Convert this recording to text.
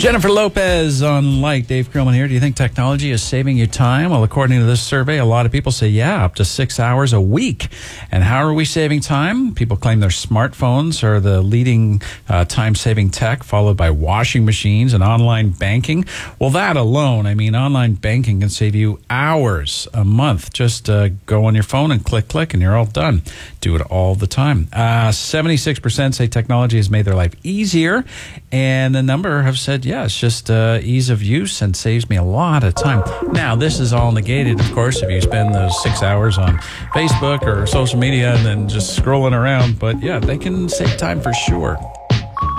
Jennifer Lopez on Light. Dave Krillman here. Do you think technology is saving you time? Well, according to this survey, a lot of people say, yeah, up to 6 hours a week. And how are we saving time? People claim their smartphones are the leading time-saving tech, followed by washing machines and online banking. Well, that alone, online banking can save you hours a month. Just go on your phone and click, and you're all done. Do it all the time. 76% say technology has made their life easier, and a number have said, yeah, it's just ease of use and saves me a lot of time. Now, this is all negated, of course, if you spend those 6 hours on Facebook or social media and then just scrolling around. But yeah, they can save time for sure.